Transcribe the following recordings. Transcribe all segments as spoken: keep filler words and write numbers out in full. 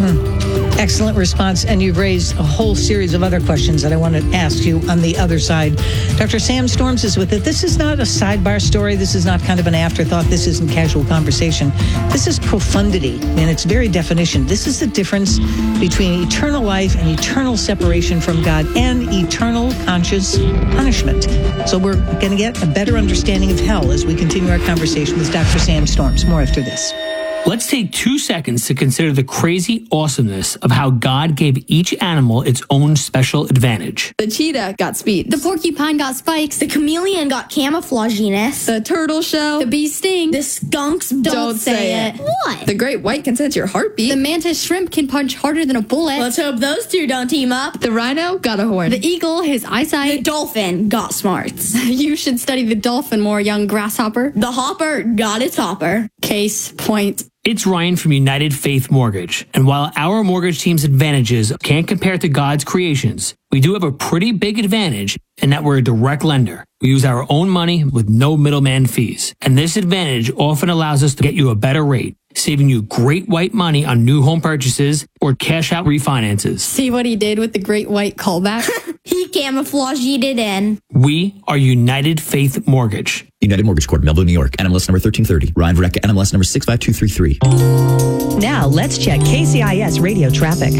Hmm. Excellent response, and you've raised a whole series of other questions that I want to ask you on the other side. Doctor Sam Storms is with it. This is not a sidebar story. This is not kind of an afterthought. This isn't casual conversation. This is profundity in its very definition. This is the difference between eternal life and eternal separation from God and eternal conscious punishment. So we're going to get a better understanding of hell as we continue our conversation with Doctor Sam Storms. More after this. Let's take two seconds to consider the crazy awesomeness of how God gave each animal its own special advantage. The cheetah got speed. The porcupine got spikes. The chameleon got camouflaginess. The turtle shell. The bee sting. The skunks don't, Don't say, say it. it. What? The great white can sense your heartbeat. The mantis shrimp can punch harder than a bullet. Let's hope those two don't team up. The rhino got a horn. The eagle, his eyesight. The dolphin got smarts. You should study the dolphin more, young grasshopper. The hopper got its hopper. Case point. It's Ryan from United Faith Mortgage, and while our mortgage team's advantages can't compare to God's creations, we do have a pretty big advantage in that we're a direct lender. We use our own money with no middleman fees, and this advantage often allows us to get you a better rate, saving you great white money on new home purchases or cash out refinances. See what he did with the great white callback? He camouflaged it in. We are United Faith Mortgage. United Mortgage Corp, Melville, New York. N M L S number thirteen thirty. Ryan Vareka, N M L S number six five two three three. Now let's check K C I S radio traffic.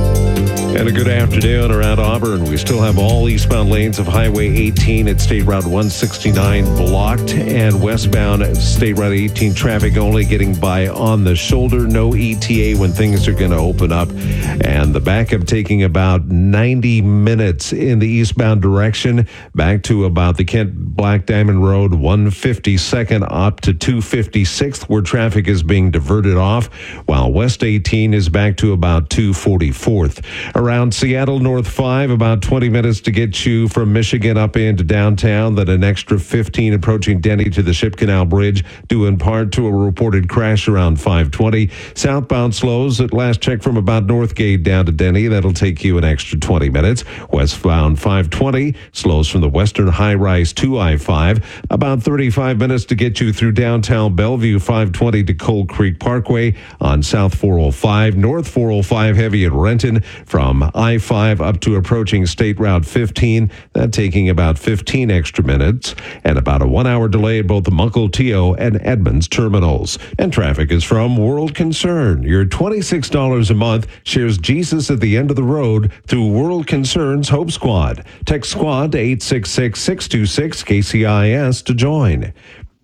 And a good afternoon around Auburn. We still have all eastbound lanes of Highway eighteen at State Route one sixty-nine blocked, and westbound State Route eighteen traffic only getting by on the shoulder. No E T A when things are going to open up. And the backup taking about ninety minutes in the eastbound direction back to about the Kent Black Diamond Road one fifty-second up to two fifty-sixth where traffic is being diverted off, while West eighteen is back to about two forty-fourth. Around Seattle North five, about twenty minutes to get you from Michigan up into downtown, then an extra fifteen approaching Denny to the Ship Canal Bridge, due in part to a reported crash around five twenty. Southbound slows at last check from about Northgate down to Denny. That'll take you an extra twenty minutes. Westbound five twenty slows from the Western High Rise to I five. About thirty-five minutes to get you through downtown Bellevue, five twenty to Cold Creek Parkway. On South four oh five, North four oh five heavy at Renton from I five up to approaching State Route fifteen, that taking about fifteen extra minutes, and about a one-hour delay at both the Mukilteo and Edmonds terminals. And traffic is from World Concern. Your twenty-six dollars a month shares Jesus at the end of the road through World Concern's Hope Squad. Text SQUAD to eight six six, six two six, K C I S to join.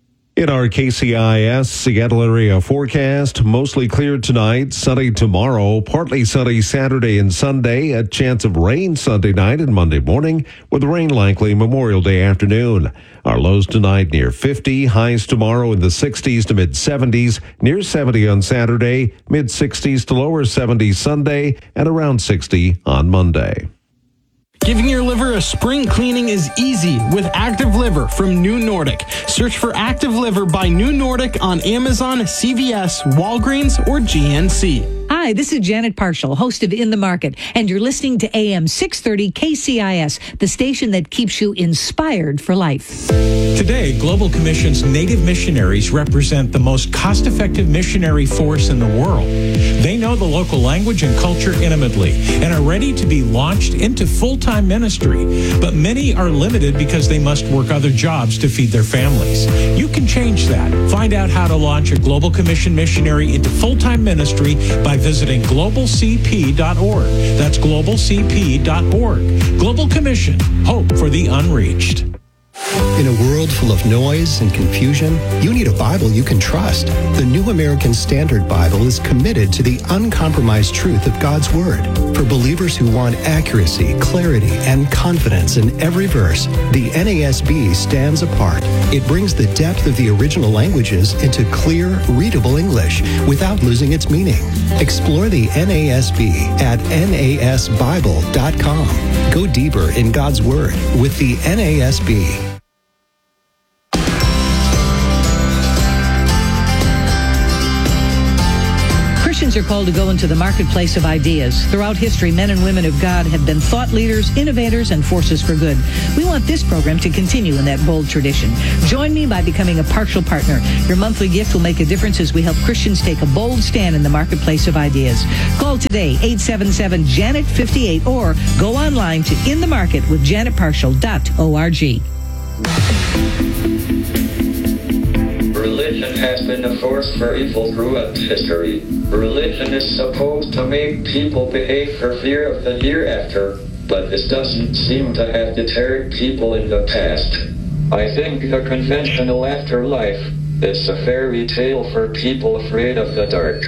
In our K C I S Seattle area forecast, mostly clear tonight, sunny tomorrow, partly sunny Saturday and Sunday, a chance of rain Sunday night and Monday morning, with rain likely Memorial Day afternoon. Our lows tonight near fifty, highs tomorrow in the sixties to mid-seventies, near seventy on Saturday, mid-sixties to lower seventies Sunday, and around sixty on Monday. Giving your liver a spring cleaning is easy with Active Liver from New Nordic. Search for Active Liver by New Nordic on Amazon, C V S, Walgreens, or G N C. Hi, this is Janet Parshall, host of In the Market, and you're listening to A M six thirty K C I S, the station that keeps you inspired for life. Today, Global Commission's Native missionaries represent the most cost-effective missionary force in the world. They know the local language and culture intimately and are ready to be launched into full-time ministry. But many are limited because they must work other jobs to feed their families. You can change that. Find out how to launch a Global Commission missionary into full-time ministry by visiting global c p dot org. That's global c p dot org. Global Commission, hope for the unreached. In a world full of noise and confusion, you need a Bible you can trust. The New American Standard Bible is committed to the uncompromised truth of God's Word. For believers who want accuracy, clarity, and confidence in every verse, the N A S B stands apart. It brings the depth of the original languages into clear, readable English without losing its meaning. Explore the N A S B at N A S Bible dot com. Go deeper in God's Word with the N A S B. Christians are called to go into the marketplace of ideas. Throughout history, men and women of God have been thought leaders, innovators, and forces for good. We want this program to continue in that bold tradition. Join me by becoming a partial partner. Your monthly gift will make a difference as we help Christians take a bold stand in the marketplace of ideas. Call today, eight seven seven, Janet fifty-eight, or go online to in the market with janet partial dot org. Religion has been a force for evil throughout history. Religion is supposed to make people behave for fear of the hereafter, but this doesn't seem to have deterred people in the past. I think the conventional afterlife is a fairy tale for people afraid of the dark.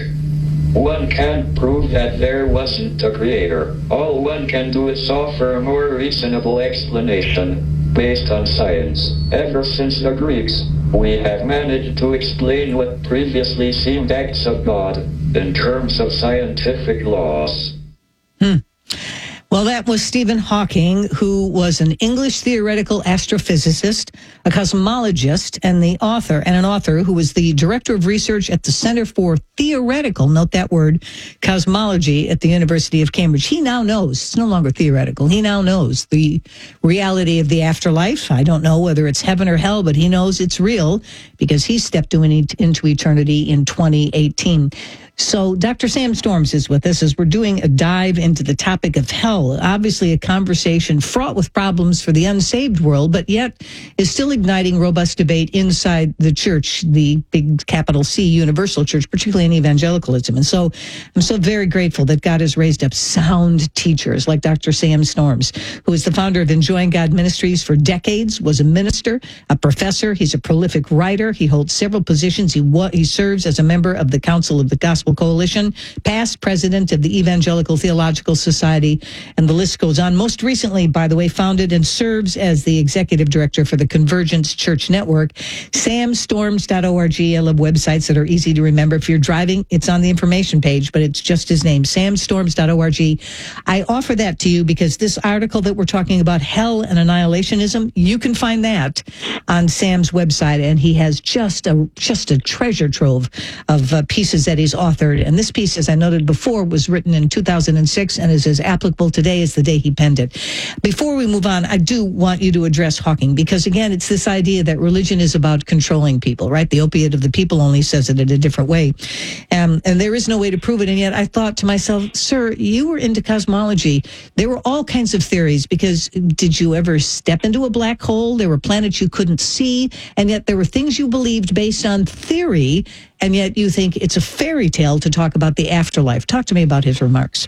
One can't prove that there wasn't a creator. All one can do is offer a more reasonable explanation based on science. Ever since the Greeks, we have managed to explain what previously seemed acts of God in terms of scientific laws. Hmm. Well, that was Stephen Hawking, who was an English theoretical astrophysicist, a cosmologist, and the author, and an author who was the director of research at the Center for Theoretical, note that word, Cosmology at the University of Cambridge. He now knows, it's no longer theoretical, he now knows the reality of the afterlife. I don't know whether it's heaven or hell, but he knows it's real because he stepped into eternity in twenty eighteen. So Doctor Sam Storms is with us as we're doing a dive into the topic of hell. Obviously a conversation fraught with problems for the unsaved world, but yet is still igniting robust debate inside the church, the big capital C universal church, particularly in evangelicalism. And so I'm so very grateful that God has raised up sound teachers like Doctor Sam Storms, who is the founder of Enjoying God Ministries for decades, was a minister, a professor. He's a prolific writer. He holds several positions. He, wa- he serves as a member of the Council of the Gospel Coalition, past president of the Evangelical Theological Society, and the list goes on. Most recently, by the way, founded and serves as the executive director for the Convergence Church Network. sam storms dot org. I love websites that are easy to remember. If you're driving, it's on the information page, but it's just his name, sam storms dot org. I offer that to you because this article that we're talking about, Hell and Annihilationism, you can find that on Sam's website, and he has just a just a treasure trove of uh, pieces that he's authored. And this piece, as I noted before, was written in two thousand six and is as applicable today as the day he penned it. Before we move on, I do want you to address Hawking because, again, it's this idea that religion is about controlling people, right? The opiate of the people only says it in a different way. Um, and there is no way to prove it. And yet I thought to myself, sir, you were into cosmology. There were all kinds of theories because did you ever step into a black hole? There were planets you couldn't see. And yet there were things you believed based on theory. And yet you think it's a fairy tale to talk about the afterlife. Talk to me about his remarks.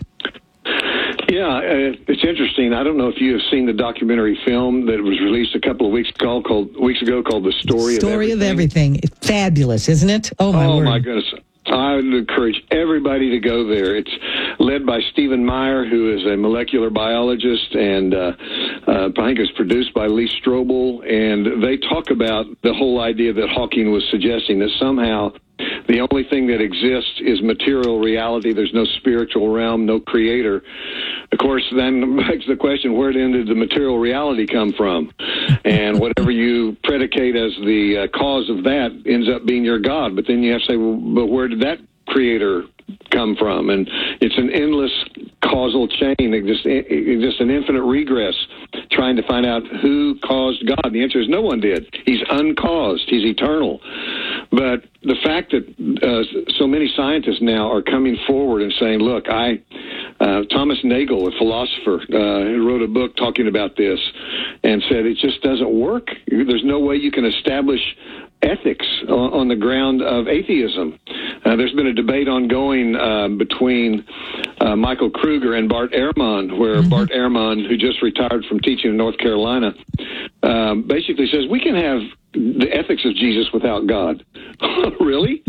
Yeah, uh, it's interesting. I don't know if you have seen the documentary film that was released a couple of weeks ago called, weeks ago called The Story, Story of Everything. of Everything. Fabulous, isn't it? Oh, my oh, word. my goodness. I would encourage everybody to go there. It's led by Stephen Meyer, who is a molecular biologist, and uh, uh, I think it's produced by Lee Strobel, and they talk about the whole idea that Hawking was suggesting, that somehow the only thing that exists is material reality. There's no spiritual realm, no creator. Of course, then begs the question, where then did the material reality come from? And whatever you predicate as the uh, cause of that ends up being your God. But then you have to say, well, but where did that creator come from? And it's an endless causal chain, it just, it, just an infinite regress, trying to find out who caused God. The answer is no one did. He's uncaused. He's eternal. But the fact that uh, so many scientists now are coming forward and saying, look, I, uh, Thomas Nagel, a philosopher, uh, who wrote a book talking about this and said it just doesn't work. There's no way you can establish ethics on, on the ground of atheism. Uh, there's been a debate ongoing uh, between uh, Michael Kruger and Bart Ehrman, where mm-hmm. Bart Ehrman, who just retired from teaching in North Carolina, um, basically says we can have the ethics of Jesus without God. Really?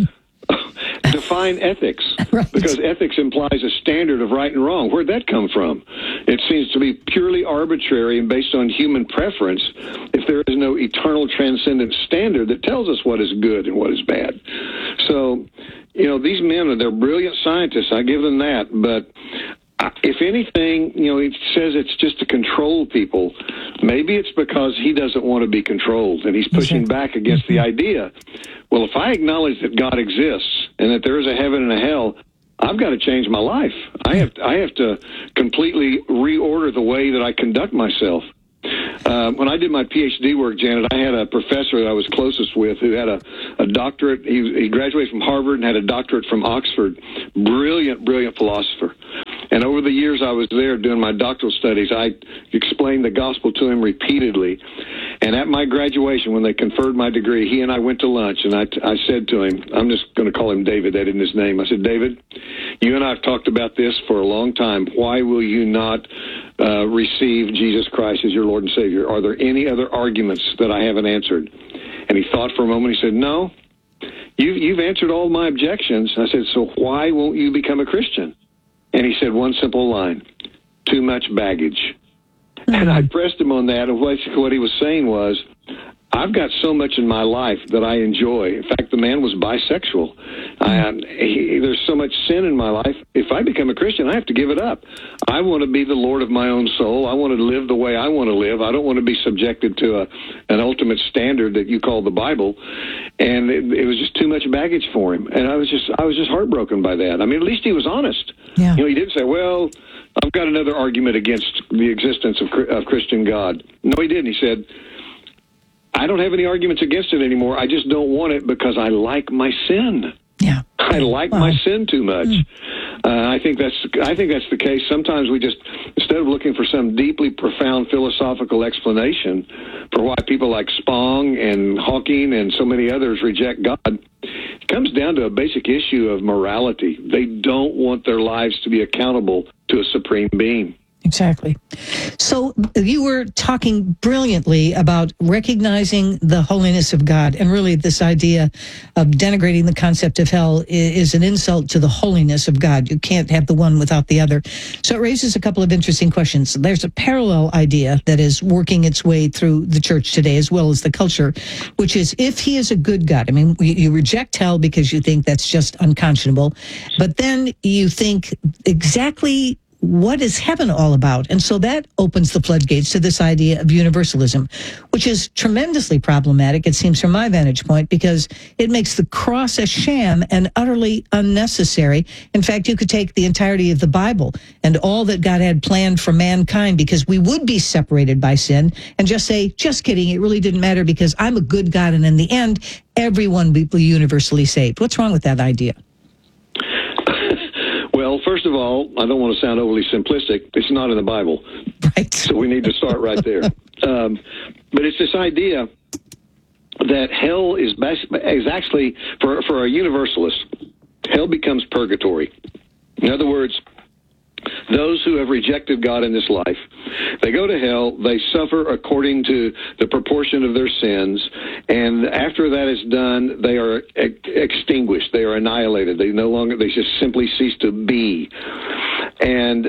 Define ethics, right. Because ethics implies a standard of right and wrong. Where'd that come from? It seems to be purely arbitrary and based on human preference if there is no eternal transcendent standard that tells us what is good and what is bad. So, you know, these men, they're brilliant scientists. I give them that. But if anything, you know, it says it's just to control people. Maybe it's because he doesn't want to be controlled, and he's pushing back against the idea. Well, if I acknowledge that God exists and that there is a heaven and a hell, I've got to change my life. I have I have to completely reorder the way that I conduct myself. Uh, when I did my P H D work, Janet, I had a professor that I was closest with who had a, a doctorate. He, he graduated from Harvard and had a doctorate from Oxford. Brilliant, brilliant philosopher. And over the years I was there doing my doctoral studies, I explained the gospel to him repeatedly. And at my graduation, when they conferred my degree, he and I went to lunch, and I, I said to him, I'm just going to call him David, that isn't his name. I said, David, you and I have talked about this for a long time. Why will you not uh, receive Jesus Christ as your Lord and Savior? Are there any other arguments that I haven't answered? And he thought for a moment. He said, no, you, you've answered all my objections. I said, so why won't you become a Christian? And he said one simple line, too much baggage. Mm-hmm. And I pressed him on that, and what, what he was saying was, I've got so much in my life that I enjoy. In fact, the man was bisexual. I, he, there's so much sin in my life. If I become a Christian, I have to give it up. I want to be the Lord of my own soul. I want to live the way I want to live. I don't want to be subjected to a, an ultimate standard that you call the Bible. And it, it was just too much baggage for him. And I was just I was just heartbroken by that. I mean, at least he was honest. Yeah. You know, he didn't say, well, I've got another argument against the existence of, of Christian God. No, he didn't. He said, I don't have any arguments against it anymore. I just don't want it because I like my sin. Yeah, I like wow. my sin too much. Mm. Uh, I think that's I think that's the case. Sometimes we just, instead of looking for some deeply profound philosophical explanation for why people like Spong and Hawking and so many others reject God, it comes down to a basic issue of morality. They don't want their lives to be accountable to a supreme being. Exactly. So you were talking brilliantly about recognizing the holiness of God, and really this idea of denigrating the concept of hell is an insult to the holiness of God. You can't have the one without the other. So it raises a couple of interesting questions. There's a parallel idea that is working its way through the church today as well as the culture, which is if he is a good God. I mean, you reject hell because you think that's just unconscionable, but then you think exactly what is heaven all about? And so that opens the floodgates to this idea of universalism, which is tremendously problematic, it seems, from my vantage point, because it makes the cross a sham and utterly unnecessary. In fact, you could take the entirety of the Bible and all that God had planned for mankind, because we would be separated by sin, and just say, just kidding, it really didn't matter because I'm a good God, and in the end, everyone will be universally saved. What's wrong with that idea? Well, first of all, I don't want to sound overly simplistic. It's not in the Bible. Right. So we need to start right there. Um, but it's this idea that hell is best, is actually, for, for a universalist, hell becomes purgatory. In other words, those who have rejected God in this life, they go to hell, they suffer according to the proportion of their sins, and after that is done, they are ex- extinguished, they are annihilated, they no longer, they just simply cease to be. And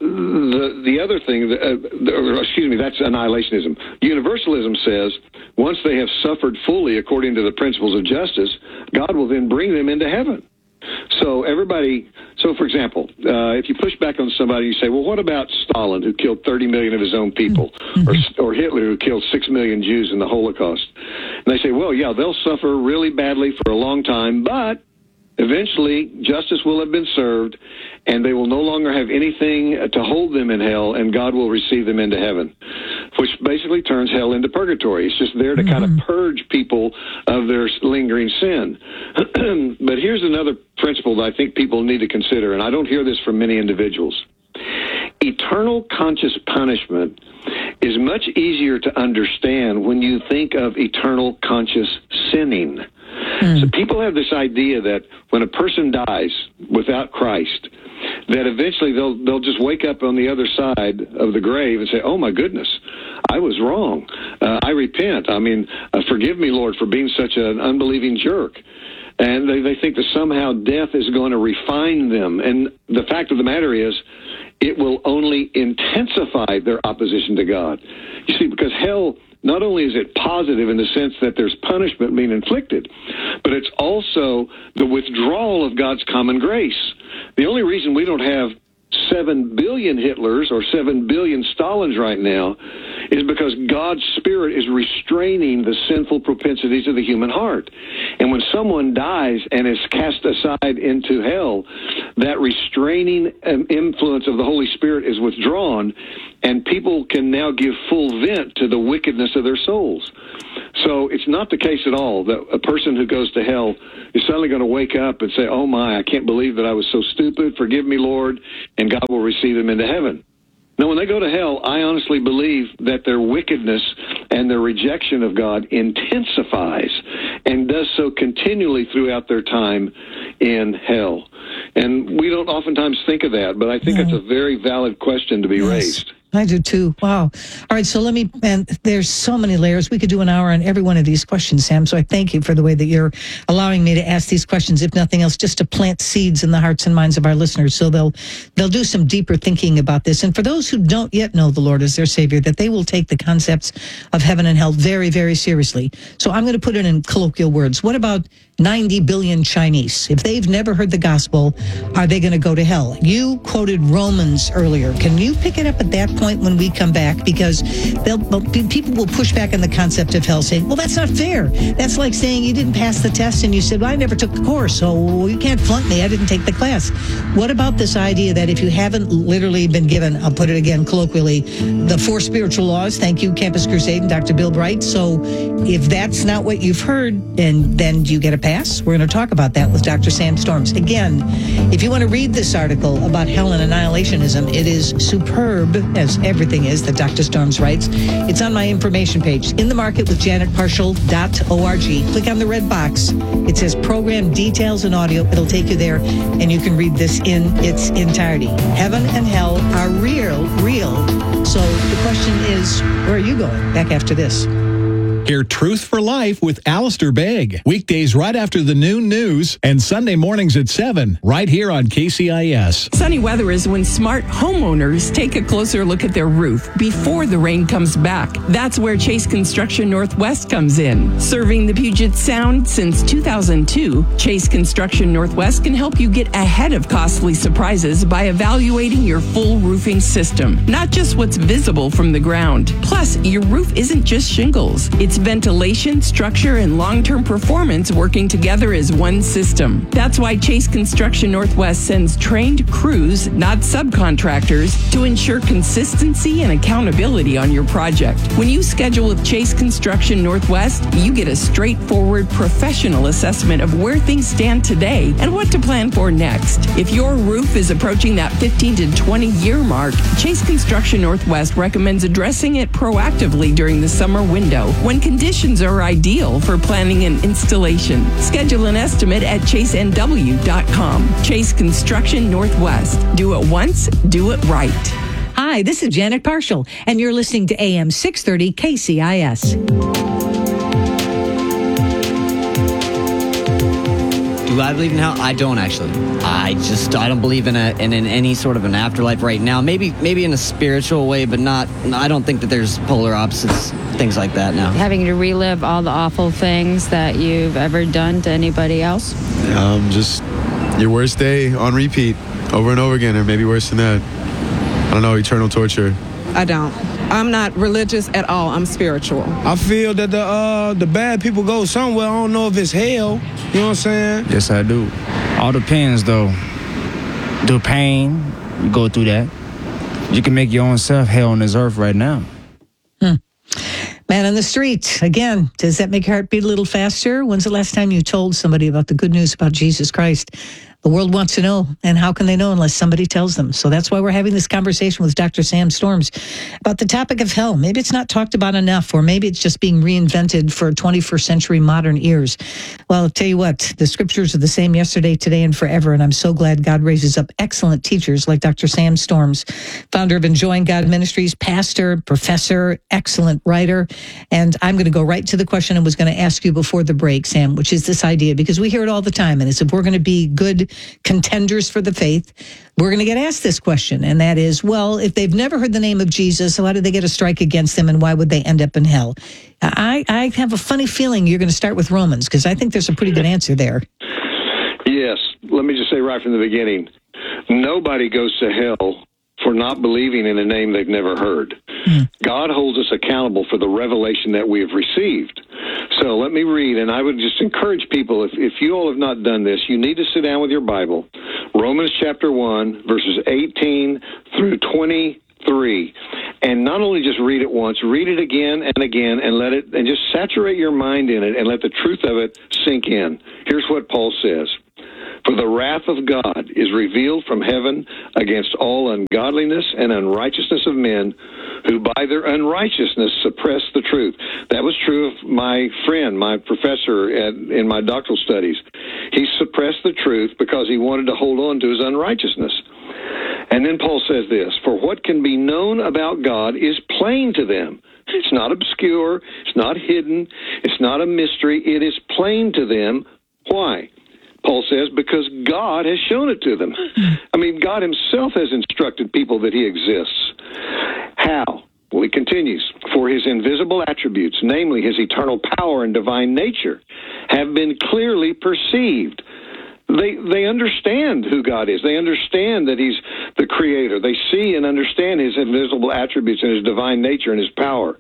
the the other thing, uh, excuse me, that's annihilationism. Universalism says once they have suffered fully according to the principles of justice, God will then bring them into heaven. So everybody, so for example, uh, if you push back on somebody, you say, well, what about Stalin, who killed thirty million of his own people, mm-hmm. or, or Hitler, who killed six million Jews in the Holocaust? And they say, well, yeah, they'll suffer really badly for a long time, but eventually justice will have been served, and they will no longer have anything to hold them in hell, and God will receive them into heaven, which basically turns hell into purgatory. It's just there to mm-hmm. kind of purge people of their lingering sin. But here's another principle that I think people need to consider, and I don't hear this from many individuals. Eternal conscious punishment is much easier to understand when you think of eternal conscious sinning. Mm. So people have this idea that when a person dies without Christ, that eventually they'll they'll just wake up on the other side of the grave and say, oh, my goodness, I was wrong. Uh, I repent. I mean, uh, forgive me, Lord, for being such an unbelieving jerk. And they, they think that somehow death is going to refine them. And the fact of the matter is, it will only intensify their opposition to God. You see, because hell, not only is it positive in the sense that there's punishment being inflicted, but it's also the withdrawal of God's common grace. The only reason we don't have seven billion Hitlers or seven billion Stalins right now is because God's Spirit is restraining the sinful propensities of the human heart. And when someone dies and is cast aside into hell, that restraining um, influence of the Holy Spirit is withdrawn, and people can now give full vent to the wickedness of their souls. So it's not the case at all that a person who goes to hell is suddenly going to wake up and say, oh my, I can't believe that I was so stupid, forgive me, Lord, and God will receive them into heaven. Now, when they go to hell, I honestly believe that their wickedness and their rejection of God intensifies and does so continually throughout their time in hell. And we don't oftentimes think of that, but I think no. it's a very valid question to be yes. raised. I do too. Wow. All right. So let me, and there's so many layers. We could do an hour on every one of these questions, Sam. So I thank you for the way that you're allowing me to ask these questions, if nothing else, just to plant seeds in the hearts and minds of our listeners. So they'll, they'll do some deeper thinking about this. And for those who don't yet know the Lord as their Savior, that they will take the concepts of heaven and hell very, very seriously. So I'm going to put it in colloquial words. What about ninety billion Chinese? If they've never heard the gospel, are they going to go to hell? You quoted Romans earlier. Can you pick it up at that point when we come back? Because they'll, people will push back on the concept of hell, saying, well, that's not fair. That's like saying you didn't pass the test and you said, well, I never took the course, so you can't flunk me. I didn't take the class. What about this idea that if you haven't literally been given, I'll put it again colloquially, the four spiritual laws, thank you, Campus Crusade and Doctor Bill Bright. So if that's not what you've heard, and then do you get a pass? We're going to talk about that with Doctor Sam Storms. Again, if you want to read this article about hell and annihilationism, it is superb, as everything is that Doctor Storms writes. It's on my information page, in the market with janet parshall dot org. Click on the red box. It says program details and audio. It'll take you there, and you can read this in its entirety. Heaven and hell are real, real. So the question is, where are you going? Back after this. Hear Truth for Life with Alistair Begg. Weekdays right after the noon news and Sunday mornings at seven, right here on K C I S. Sunny weather is when smart homeowners take a closer look at their roof before the rain comes back. That's where Chase Construction Northwest comes in. Serving the Puget Sound since two thousand two, Chase Construction Northwest can help you get ahead of costly surprises by evaluating your full roofing system, not just what's visible from the ground. Plus, your roof isn't just shingles. It's ventilation, structure, and long-term performance working together as one system. That's why Chase Construction Northwest sends trained crews, not subcontractors, to ensure consistency and accountability on your project. When you schedule with Chase Construction Northwest, you get a straightforward, professional assessment of where things stand today and what to plan for next. If your roof is approaching that fifteen to twenty year mark, Chase Construction Northwest recommends addressing it proactively during the summer window, when conditions are ideal for planning an installation. Schedule an estimate at chase n w dot com. Chase Construction Northwest. Do it once, do it right. Hi, this is Janet Parshall, and you're listening to A M six thirty K C I S. Do I believe in hell? I don't actually. I just I don't believe in a in, in any sort of an afterlife right now. Maybe maybe in a spiritual way, but not. I don't think that there's polar opposites, things like that now. Having to relive all the awful things that you've ever done to anybody else? Um, just your worst day on repeat, over and over again, or maybe worse than that. I don't know, eternal torture. I don't. I'm not religious at all. I'm spiritual. I feel that the uh, the bad people go somewhere. I don't know if it's hell. You know what I'm saying? Yes, I do. All depends, though. The pain, you go through that. You can make your own self hell on this earth right now. Hmm. Man on the street. Again, does that make your heart beat a little faster? When's the last time you told somebody about the good news about Jesus Christ? The world wants to know, and how can they know unless somebody tells them? So that's why we're having this conversation with Doctor Sam Storms about the topic of hell. Maybe it's not talked about enough, or maybe it's just being reinvented for twenty-first century modern ears. Well, I'll tell you what, the scriptures are the same yesterday, today, and forever, and I'm so glad God raises up excellent teachers like Doctor Sam Storms, founder of Enjoying God Ministries, pastor, professor, excellent writer. And I'm going to go right to the question I was going to ask you before the break, Sam, which is this idea, because we hear it all the time, and it's if we're going to be good contenders for the faith, we're going to get asked this question, and that is, well, if they've never heard the name of Jesus, so how did they get a strike against them, and why would they end up in hell? I, I have a funny feeling you're going to start with Romans, because I think there's a pretty good answer there. Yes. Let me just say right from the beginning, nobody goes to hell for not believing in a name they've never heard. God holds us accountable for the revelation that we have received. So let me read, and I would just encourage people, if, if you all have not done this, you need to sit down with your Bible. Romans chapter one, verses eighteen through twenty-three. And not only just read it once, read it again and again, and let it, and just saturate your mind in it, and let the truth of it sink in. Here's what Paul says. For the wrath of God is revealed from heaven against all ungodliness and unrighteousness of men who by their unrighteousness suppress the truth. That was true of my friend, my professor at, in my doctoral studies. He suppressed the truth because he wanted to hold on to his unrighteousness. And then Paul says this, for what can be known about God is plain to them. It's not obscure. It's not hidden. It's not a mystery. It is plain to them. Why? Paul says, because God has shown it to them. I mean, God himself has instructed people that he exists. How? Well, he continues, for his invisible attributes, namely his eternal power and divine nature, have been clearly perceived. They they understand who God is. They understand that he's the creator. They see and understand his invisible attributes and his divine nature and his power.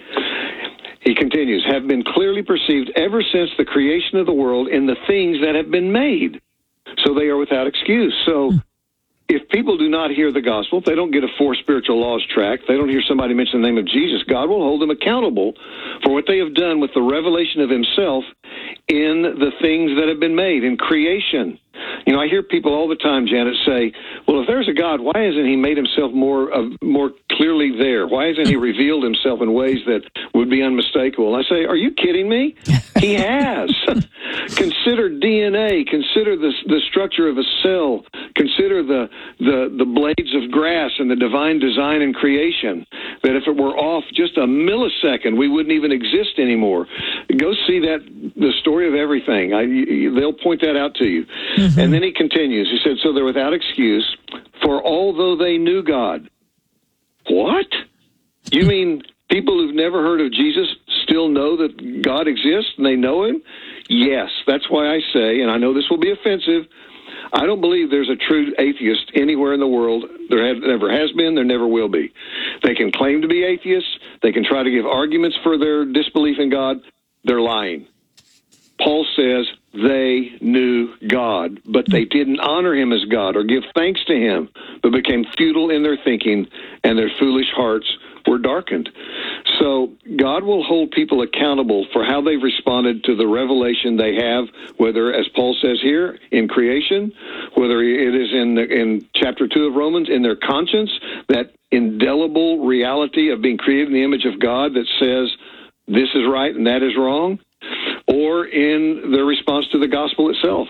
He continues, have been clearly perceived ever since the creation of the world in the things that have been made. So they are without excuse. So if people do not hear the gospel, if they don't get a four spiritual laws tract, they don't hear somebody mention the name of Jesus, God will hold them accountable for what they have done with the revelation of himself in the things that have been made, in creation. You know, I hear people all the time, Janet, say, well, if there's a God, why hasn't he made himself more uh, more clearly there? Why hasn't he revealed himself in ways that would be unmistakable? And I say, are you kidding me? He has. Consider D N A. Consider the, the structure of a cell. Consider the, the, the blades of grass and the divine design and creation, that if it were off just a millisecond, we wouldn't even exist anymore. Go see that, the story of everything. I, they'll point that out to you. Mm-hmm. And then he continues. He said, so they're without excuse, for although they knew God. What? You mean people who've never heard of Jesus still know that God exists and they know him? Yes, that's why I say, and I know this will be offensive, I don't believe there's a true atheist anywhere in the world. There have, never has been, there never will be. They can claim to be atheists. They can try to give arguments for their disbelief in God. They're lying. Paul says they knew God, but they didn't honor him as God or give thanks to him, but became futile in their thinking, and their foolish hearts were darkened. So God will hold people accountable for how they've responded to the revelation they have, whether, as Paul says here, in creation, whether it is in the, in chapter two of Romans, in their conscience, that indelible reality of being created in the image of God that says this is right and that is wrong, or in their response to the gospel itself.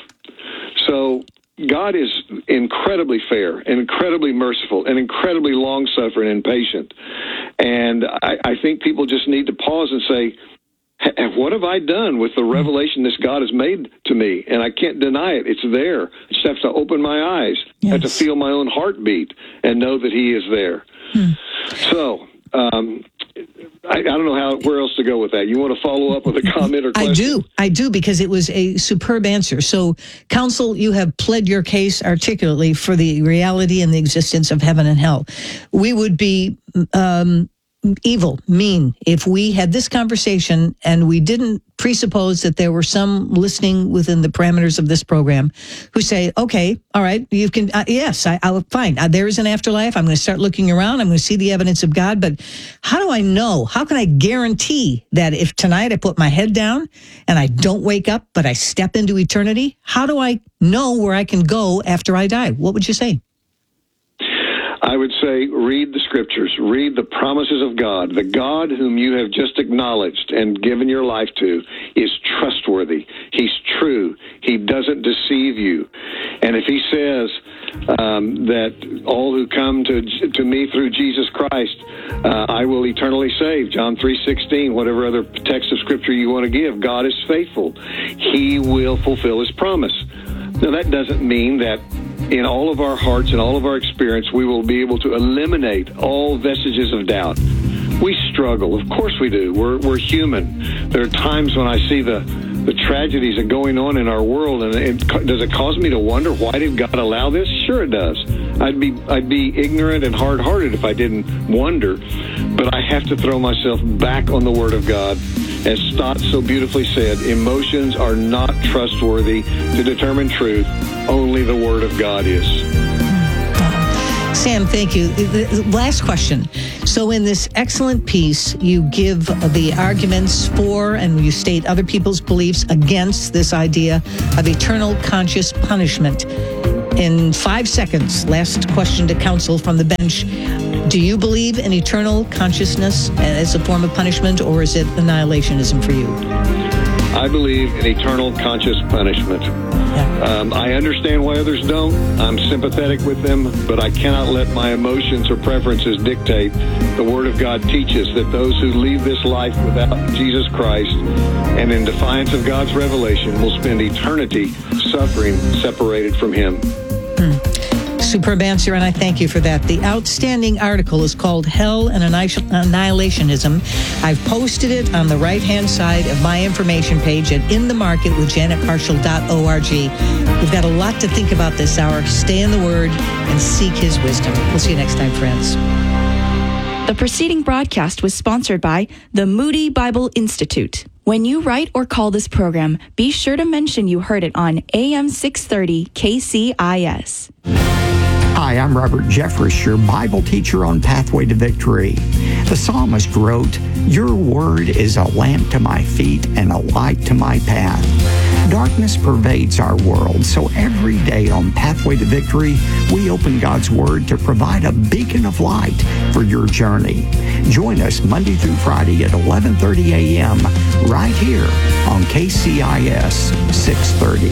So God is incredibly fair and incredibly merciful and incredibly long-suffering and patient. And I, I think people just need to pause and say, what have I done with the revelation this God has made to me? And I can't deny it. It's there. I just have to open my eyes. Yes. I have to feel my own heartbeat and know that he is there. Hmm. So, um, I, I don't know how where else to go with that. You want to follow up with a comment or question? I do. I do, because it was a superb answer. So, counsel, you have pled your case articulately for the reality and the existence of heaven and hell. We would be um, evil, mean, if we had this conversation and we didn't presuppose that there were some listening within the parameters of this program who say, okay, all right, you can, uh, yes, I, I fine. Uh, there is an afterlife. I'm going to start looking around. I'm going to see the evidence of God. But how do I know? How can I guarantee that if tonight I put my head down and I don't wake up, but I step into eternity, how do I know where I can go after I die? What would you say? I would say read the scriptures, read the promises of God. The God whom you have just acknowledged and given your life to is trustworthy. He's true. He doesn't deceive you. And if he says um, that all who come to to me through Jesus Christ, uh, I will eternally save, John three sixteen, whatever other text of scripture you want to give, God is faithful. He will fulfill his promise. Now, that doesn't mean that in all of our hearts and all of our experience, we will be able to eliminate all vestiges of doubt. We struggle. Of course we do. We're, we're human. There are times when I see the the tragedies that are going on in our world. And it, does it cause me to wonder, why did God allow this? Sure it does. I'd be I'd be ignorant and hard-hearted if I didn't wonder. But I have to throw myself back on the Word of God. As Stott so beautifully said, emotions are not trustworthy to determine truth. Only the Word of God is. Sam, thank you. The last question. So in this excellent piece, you give the arguments for and you state other people's beliefs against this idea of eternal conscious punishment. In five seconds, last question to counsel from the bench. Do you believe in eternal consciousness as a form of punishment, or is it annihilationism for you? I believe in eternal conscious punishment. Um, I understand why others don't. I'm sympathetic with them, but I cannot let my emotions or preferences dictate. The Word of God teaches that those who leave this life without Jesus Christ and in defiance of God's revelation will spend eternity suffering separated from Him. Hmm. Superb answer, and I thank you for that. The outstanding article is called Hell and Annihilationism. I've posted it on the right-hand side of my information page at in the market with janet marshall dot org. We've got a lot to think about this hour. Stay in the Word and seek His wisdom. We'll see you next time, friends. The preceding broadcast was sponsored by the Moody Bible Institute. When you write or call this program, be sure to mention you heard it on A M six thirty K C I S. Hi, I'm Robert Jeffress, your Bible teacher on Pathway to Victory. The psalmist wrote, "Your word is a lamp to my feet and a light to my path." Darkness pervades our world, so every day on Pathway to Victory, we open God's Word to provide a beacon of light for your journey. Join us Monday through Friday at eleven thirty a.m. right here on K C I S six thirty.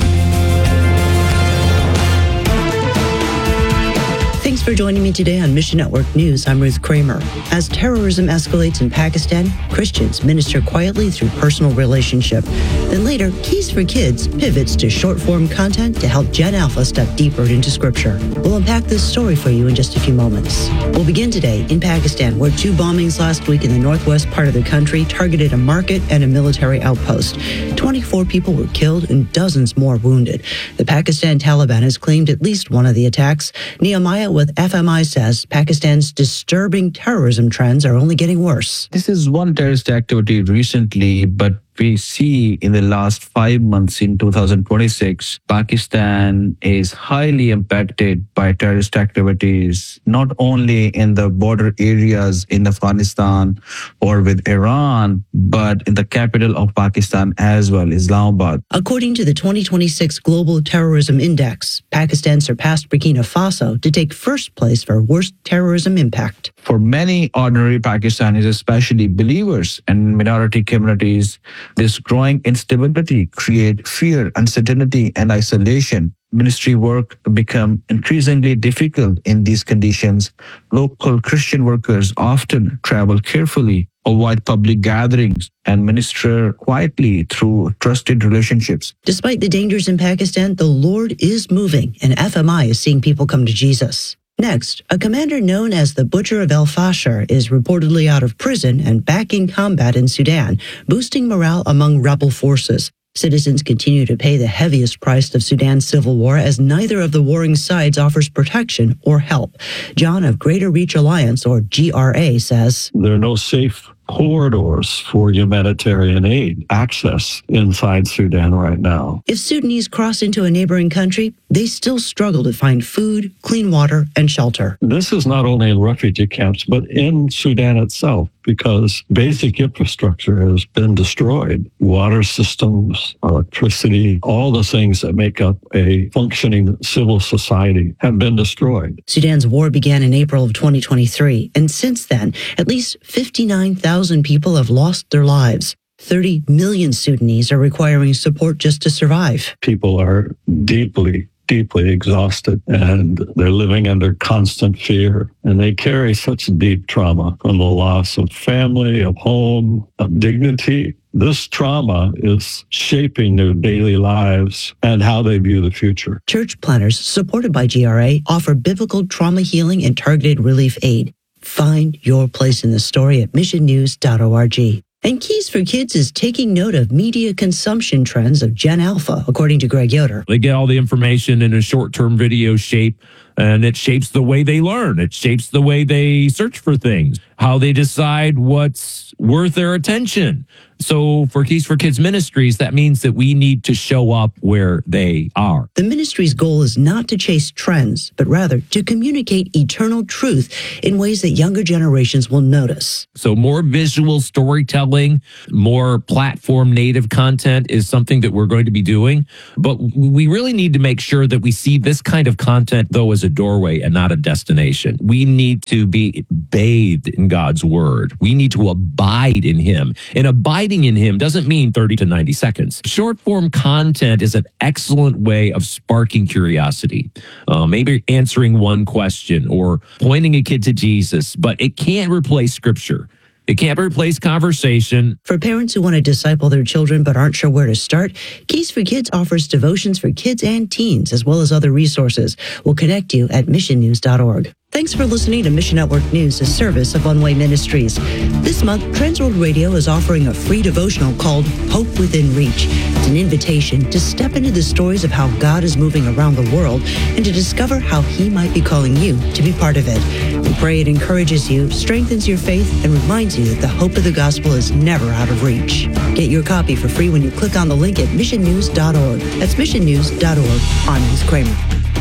Thanks for joining me today on Mission Network News. I'm Ruth Kramer. As terrorism escalates in Pakistan, Christians minister quietly through personal relationship. Then later, Keys for Kids pivots to short-form content to help Gen Alpha step deeper into Scripture. We'll unpack this story for you in just a few moments. We'll begin today in Pakistan, where two bombings last week in the northwest part of the country targeted a market and a military outpost. twenty-four people were killed and dozens more wounded. The Pakistan Taliban has claimed at least one of the attacks. Nehemiah with F M I says Pakistan's disturbing terrorism trends are only getting worse. This is one terrorist activity recently, but we see in the last five months in two thousand twenty-six, Pakistan is highly impacted by terrorist activities, not only in the border areas in Afghanistan or with Iran, but in the capital of Pakistan as well, Islamabad. According to the twenty twenty-six Global Terrorism Index, Pakistan surpassed Burkina Faso to take first place for worst terrorism impact. For many ordinary Pakistanis, especially believers and minority communities, this growing instability creates fear, uncertainty, and isolation. Ministry work become increasingly difficult in these conditions. Local Christian workers often travel carefully, avoid public gatherings, and minister quietly through trusted relationships. Despite the dangers in Pakistan, the Lord is moving, and F M I is seeing people come to Jesus. Next, a commander known as the Butcher of El Fasher is reportedly out of prison and back in combat in Sudan, boosting morale among rebel forces. Citizens continue to pay the heaviest price of Sudan's civil war as neither of the warring sides offers protection or help. John of Greater Reach Alliance, or G R A, says, "There are no safe corridors for humanitarian aid access inside Sudan right now. If Sudanese cross into a neighboring country, they still struggle to find food, clean water, and shelter." This is not only in refugee camps, but in Sudan itself, because basic infrastructure has been destroyed. Water systems, electricity, all the things that make up a functioning civil society have been destroyed. Sudan's war began in April of twenty twenty-three, and since then, at least fifty-nine thousand people have lost their lives. thirty million Sudanese are requiring support just to survive. People are deeply deeply exhausted, and they're living under constant fear, and they carry such deep trauma from the loss of family, of home, of dignity. This trauma is shaping their daily lives and how they view the future. Church planners, supported by G R A, offer biblical trauma healing and targeted relief aid. Find your place in the story at mission news dot org. And Keys for Kids is taking note of media consumption trends of Gen Alpha, according to Greg Yoder. They get all the information in a short-term video shape, and it shapes the way they learn. It shapes the way they search for things, how they decide what's worth their attention. So for Keys for Kids Ministries, that means that we need to show up where they are. The ministry's goal is not to chase trends, but rather to communicate eternal truth in ways that younger generations will notice. So more visual storytelling, more platform native content is something that we're going to be doing. But we really need to make sure that we see this kind of content, though, as a doorway and not a destination. We need to be bathed in God's word. We need to abide in him. And abiding in him doesn't mean thirty to ninety seconds. Short form content is an excellent way of sparking curiosity, uh, maybe answering one question or pointing a kid to Jesus, but it can't replace scripture. It can't replace conversation. For parents who want to disciple their children but aren't sure where to start, Keys for Kids offers devotions for kids and teens, as well as other resources. We'll connect you at mission news dot org. Thanks for listening to Mission Network News, a service of One Way Ministries. This month, Transworld Radio is offering a free devotional called Hope Within Reach. It's an invitation to step into the stories of how God is moving around the world and to discover how he might be calling you to be part of it. We pray it encourages you, strengthens your faith, and reminds you that the hope of the gospel is never out of reach. Get your copy for free when you click on the link at mission news dot org. That's mission news dot org. I'm Ruth Kramer.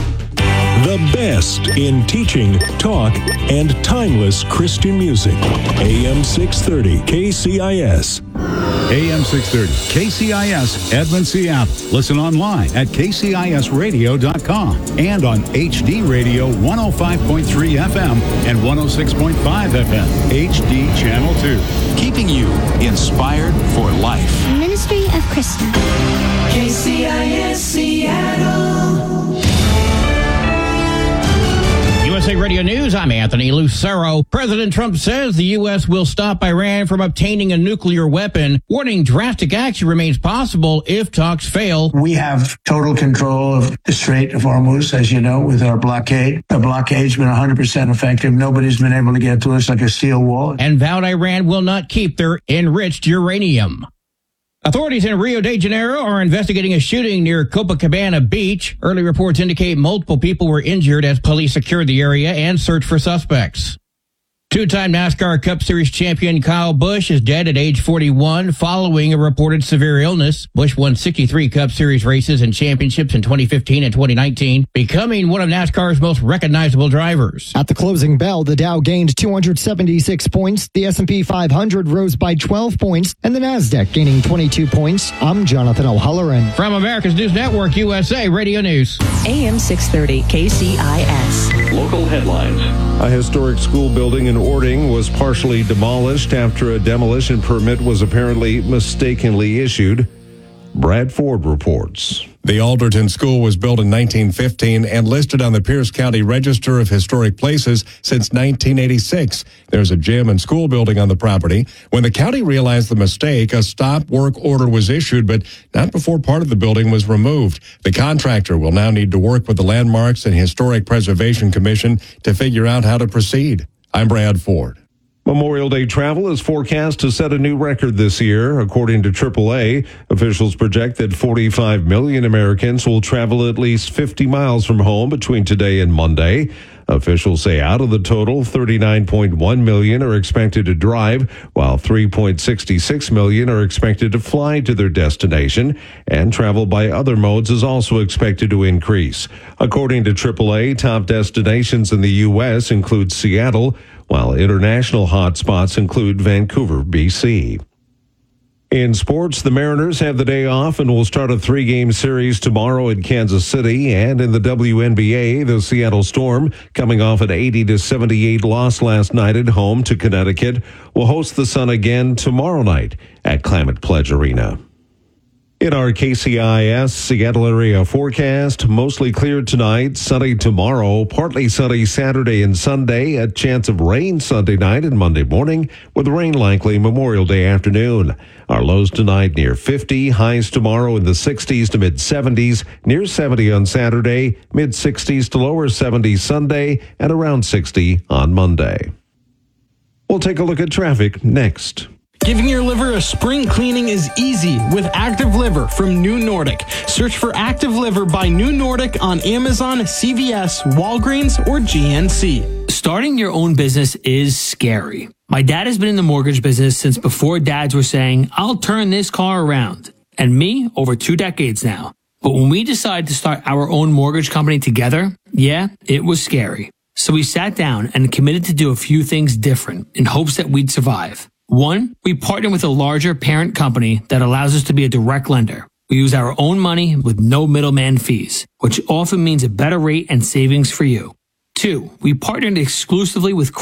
The best in teaching, talk, and timeless Christian music. A M six thirty K C I S. A M six thirty K C I S, Edmond, Seattle. Listen online at k c i s radio dot com and on H D Radio one oh five point three F M and one oh six point five F M, H D Channel two. Keeping you inspired for life. Ministry of Krista. K C I S Seattle. U S A Radio News, I'm Anthony Lucero. President Trump says the U S will stop Iran from obtaining a nuclear weapon, warning drastic action remains possible if talks fail. We have total control of the Strait of Hormuz, as you know, with our blockade. The blockade's been one hundred percent effective. Nobody's been able to get to us like a steel wall. And vowed Iran will not keep their enriched uranium. Authorities in Rio de Janeiro are investigating a shooting near Copacabana Beach. Early reports indicate multiple people were injured as police secured the area and searched for suspects. Two-time NASCAR Cup Series champion Kyle Busch is dead at age forty-one following a reported severe illness. Busch won sixty-three Cup Series races and championships in twenty fifteen and twenty nineteen, becoming one of NASCAR's most recognizable drivers. At the closing bell, the Dow gained two hundred seventy-six points, the S and P five hundred rose by twelve points, and the NASDAQ gaining twenty-two points. I'm Jonathan O'Halloran. From America's News Network, U S A Radio News. A M six thirty K C I S. Local headlines. A historic school building in Ording was partially demolished after a demolition permit was apparently mistakenly issued. Brad Ford reports. The Alderton School was built in nineteen fifteen and listed on the Pierce County Register of Historic Places since nineteen eighty-six. There's a gym and school building on the property. When the county realized the mistake, a stop work order was issued, but not before part of the building was removed. The contractor will now need to work with the Landmarks and Historic Preservation Commission to figure out how to proceed. I'm Brad Ford. Memorial Day travel is forecast to set a new record this year. According to triple A, officials project that forty-five million Americans will travel at least fifty miles from home between today and Monday. Officials say out of the total, thirty-nine point one million are expected to drive, while three point six six million are expected to fly to their destination, and travel by other modes is also expected to increase. According to triple A, top destinations in the U S include Seattle, while international hotspots include Vancouver, B C. In sports, the Mariners have the day off and will start a three-game series tomorrow in Kansas City. And in the W N B A, the Seattle Storm, coming off an eighty to seventy-eight loss last night at home to Connecticut, will host the Sun again tomorrow night at Climate Pledge Arena. In our K C I S Seattle area forecast, mostly clear tonight, sunny tomorrow, partly sunny Saturday and Sunday, a chance of rain Sunday night and Monday morning, with rain likely Memorial Day afternoon. Our lows tonight near fifty, highs tomorrow in the sixties to mid-seventies, near seventy on Saturday, mid-sixties to lower seventies Sunday, and around sixty on Monday. We'll take a look at traffic next. Giving your liver a spring cleaning is easy with Active Liver from New Nordic. Search for Active Liver by New Nordic on Amazon, C V S, Walgreens, or G N C. Starting your own business is scary. My dad has been in the mortgage business since before dads were saying, I'll turn this car around. And me, over two decades now. But when we decided to start our own mortgage company together, yeah, it was scary. So we sat down and committed to do a few things different in hopes that we'd survive. One, we partner with a larger parent company that allows us to be a direct lender. We use our own money with no middleman fees, which often means a better rate and savings for you. Two, we partnered exclusively with